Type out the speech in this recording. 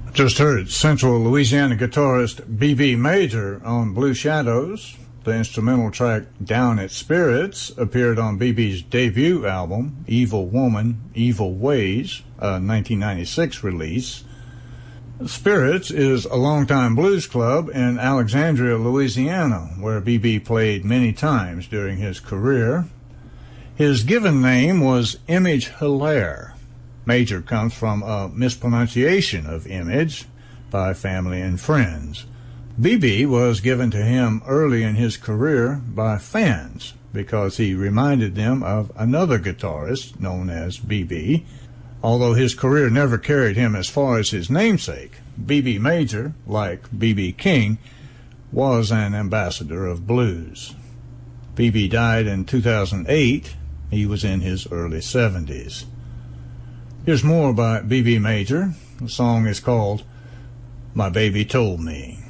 Just heard Central Louisiana guitarist B.B. Major on Blue Shadows. The instrumental track Down at Spirits appeared on B.B.'s debut album, Evil Woman, Evil Ways, a 1996 release. Spirits is a longtime blues club in Alexandria, Louisiana, where B.B. played many times during his career. His given name was Image Hilaire. Major comes from a mispronunciation of Image by family and friends. B.B. was given to him early in his career by fans because he reminded them of another guitarist known as B.B. Although his career never carried him as far as his namesake, B.B. Major, like B.B. King, was an ambassador of blues. B.B. died in 2008. He was in his early 70s. Here's more by B.B. Major. The song is called My Baby Told Me.